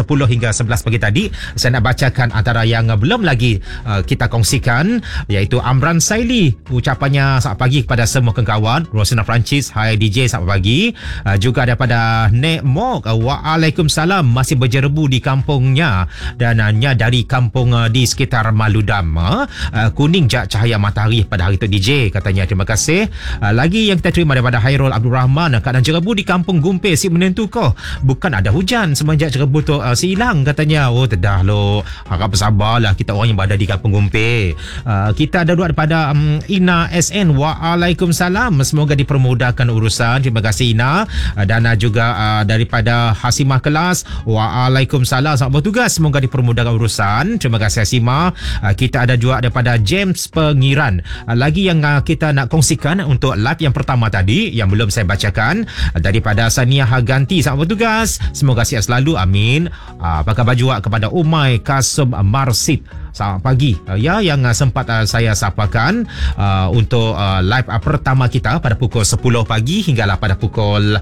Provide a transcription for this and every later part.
10 hingga 11 pagi tadi. Saya nak bacakan antara yang belum lagi kita kongsikan, iaitu Amran Saili. Ucapannya selamat pagi kepada semua kawan. Rosina Francis, hai DJ, selamat pagi. Juga daripada Nek Mok, waalaikumsalam, masih berjerebu di kampungnya dan hanya dari kampung di sekitar Maludam. Kuning jak cahaya matahari pada hari itu DJ, katanya. Terima kasih. Lagi yang kita terima daripada Hairul Abdul Rahman, keadaan jerebu di kampung Gumpe si menentu kau. Bukan ada hujan semenjak jerebu tu hilang, katanya. Oh tedah lo, harap bersabarlah kita orang yang berada di kampung Gumpe. Kita ada dua daripada Ina SN, waalaikumsalam, semoga dipermudahkan urusan. Terima kasih Ina. Dan juga daripada Hasimah Kelas, waalaikumsalam, selamat bertugas, semoga dipermudahkan urusan. Terima kasih Hasimah. Kita ada juga daripada James Pengiran. Lagi yang kita nak kongsikan untuk live yang pertama tadi yang belum saya bacakan, daripada Sania Haganti, selamat bertugas, semoga sihat selalu, amin. Pakai baju kepada Umay Kasum Marsid, selamat pagi. Yang sempat saya sapakan untuk live pertama kita pada pukul 10 pagi hinggalah pada pukul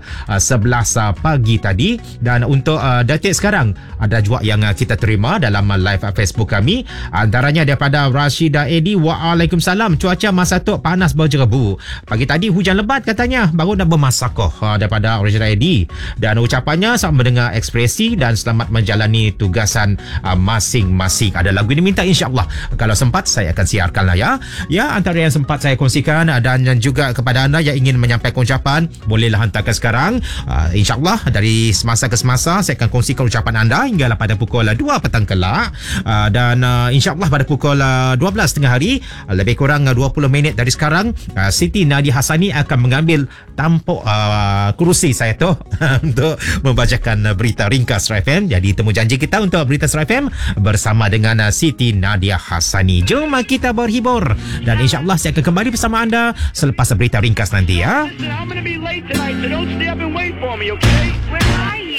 11 pagi tadi. Dan untuk detik sekarang ada juga yang kita terima dalam live Facebook kami, antaranya daripada Rashida Edi, waalaikumsalam, cuaca masa tu panas berjerebu, pagi tadi hujan lebat, katanya, baru dah bermasak daripada Rashida Edi. Dan ucapannya selamat mendengar ekspresi dan selamat menjalani tugasan masing-masing. Ada lagu ini minta, insyaAllah kalau sempat saya akan siarkan lah ya. Antara yang sempat saya kongsikan, dan juga kepada anda yang ingin menyampaikan ucapan, bolehlah hantarkan sekarang. InsyaAllah dari semasa ke semasa saya akan kongsikan ucapan anda hinggalah pada pukul 2 petang kelak. Dan insyaAllah pada pukul 12 tengah hari, lebih kurang 20 minit dari sekarang, Siti Nadia Hassani akan mengambil tampuk kerusi saya tu untuk membacakan berita ringkas Star FM. Jadi temu janji kita untuk berita Star FM bersama dengan Siti Nadia Hassani. Jom kita berhibur dan insyaAllah saya akan kembali bersama anda selepas berita ringkas nanti ya. I'm gonna be late tonight, so don't stay up and wait for me, okay? Where are you?